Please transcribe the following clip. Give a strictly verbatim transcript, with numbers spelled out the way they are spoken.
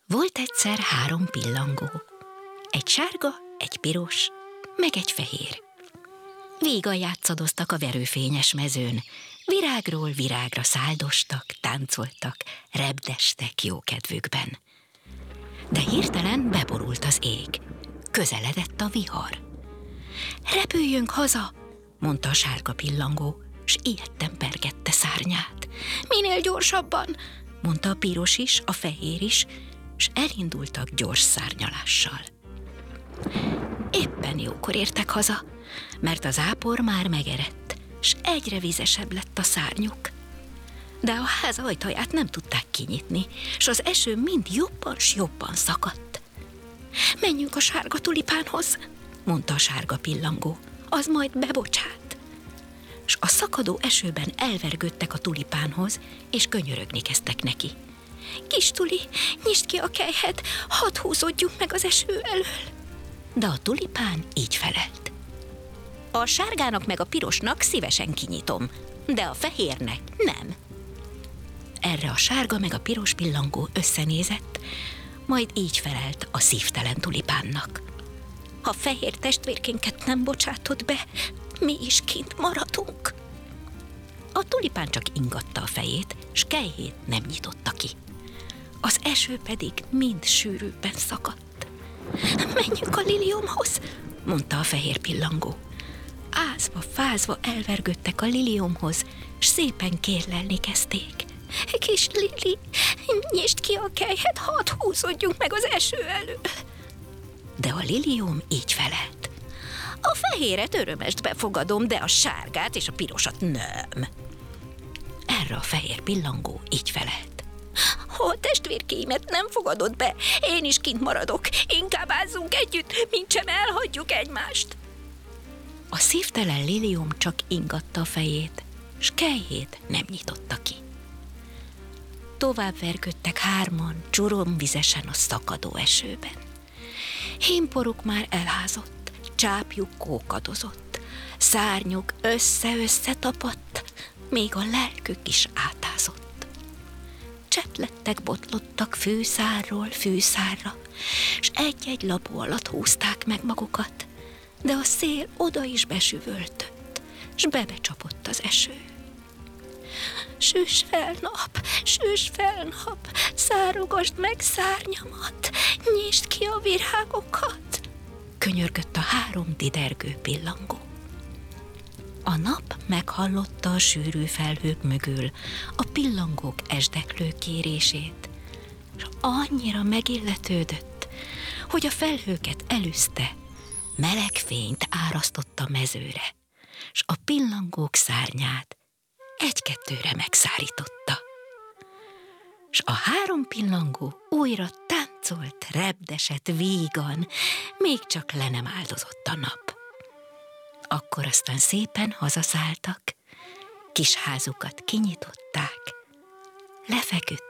Volt egyszer három pillangó. Egy sárga, egy piros, meg egy fehér. Vígan játszadoztak a verőfényes mezőn. Virágról virágra száldostak, táncoltak, repdestek jókedvükben. De hirtelen beborult az ég. Közeledett a vihar. Repüljünk haza, mondta a sárga pillangó, s ijedten pergette szárnyát. Minél gyorsabban, mondta a piros is, a fehér is, s elindultak gyors szárnyalással. Éppen jókor értek haza, mert az ápor már megerett, s egyre vizesebb lett a szárnyuk. De a ház ajtaját nem tudták kinyitni, s az eső mind jobban s jobban szakadt. Menjünk a sárga tulipánhoz, mondta a sárga pillangó, az majd bebocsát. S a szakadó esőben elvergődtek a tulipánhoz, és könyörögni kezdtek neki. Kis tuli, nyisd ki a kelyhed, hadd húzódjunk meg az eső elől. De a tulipán így felelt. A sárgának meg a pirosnak szívesen kinyitom, de a fehérnek nem. Erre a sárga meg a piros pillangó összenézett, majd így felelt a szívtelen tulipánnak. Ha fehér testvérkénket nem bocsátod be, mi is kint maradunk. A tulipán csak ingatta a fejét, s kelyhét nem nyitotta ki. Az eső pedig mind sűrűbben szakadt. Menjünk a liliomhoz, mondta a fehér pillangó. Ázva, fázva elvergődtek a liliomhoz, s szépen kérlelni kezdték. Kis Lili, nyisd ki a kelyhet, hadd húzódjunk meg az eső elől. De a liliom így felelt. A fehéret örömest befogadom, de a sárgát és a pirosat nem. Erre a fehér pillangó így felelt. Ha a testvérkéimet nem fogadod be, én is kint maradok, inkább ázzunk együtt, mintsem elhagyjuk egymást. A szívtelen liliom csak ingatta a fejét, s kelyhét nem nyitotta ki. Tovább vergődtek hárman, csuromvizesen a szakadó esőben. Hímporuk már elházott, csápjuk kókadozott, szárnyuk össze-össze tapadt, még a lelkük is átázott. Csetlettek, botlottak fűszárról fűszárra, s egy-egy lapó alatt húzták meg magukat, de a szél oda is besüvöltött, s bebecsapott az eső. Süss fel, nap, süss fel, nap, szárogasd meg szárnyamat, nyisd ki a virágokat, könyörgött a három didergő pillangó. A nap meghallotta a sűrű felhők mögül a pillangók esdeklő kérését, és annyira megilletődött, hogy a felhőket elűzte, meleg fényt árasztott a mezőre, s a pillangók szárnyát egy-kettőre megszárította. S a három pillangó újra táncolt, repdesett vígan, még csak le nem áldozott a nap. Akkor aztán szépen hazaszálltak, kis házukat kinyitották, lefeküdtek,